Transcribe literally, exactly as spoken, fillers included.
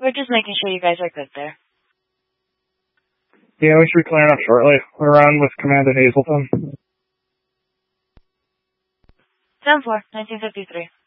We're just making sure you guys are good there. Yeah, we should be clearing up shortly. We're on with Commander Hazelton. Seven four, nineteen fifty-three.